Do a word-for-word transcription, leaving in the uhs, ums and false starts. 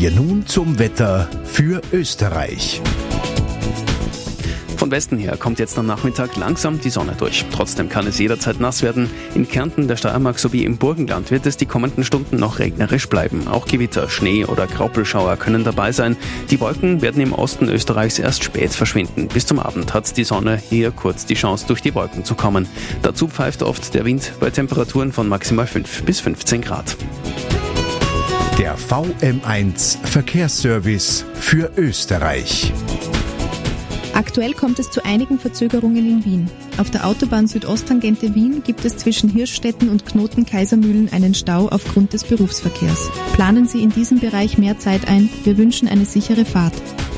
wir nun zum Wetter für Österreich. Von Westen her kommt jetzt am Nachmittag langsam die Sonne durch. Trotzdem kann es jederzeit nass werden. In Kärnten, der Steiermark sowie im Burgenland wird es die kommenden Stunden noch regnerisch bleiben. Auch Gewitter, Schnee oder Graupelschauer können dabei sein. Die Wolken werden im Osten Österreichs erst spät verschwinden. Bis zum Abend hat die Sonne hier kurz die Chance, durch die Wolken zu kommen. Dazu pfeift oft der Wind bei Temperaturen von maximal fünf bis fünfzehn Grad. Der V M eins Verkehrsservice für Österreich. Aktuell kommt es zu einigen Verzögerungen in Wien. Auf der Autobahn Südosttangente Wien gibt es zwischen Hirschstetten und Knoten Kaisermühlen einen Stau aufgrund des Berufsverkehrs. Planen Sie in diesem Bereich mehr Zeit ein. Wir wünschen eine sichere Fahrt.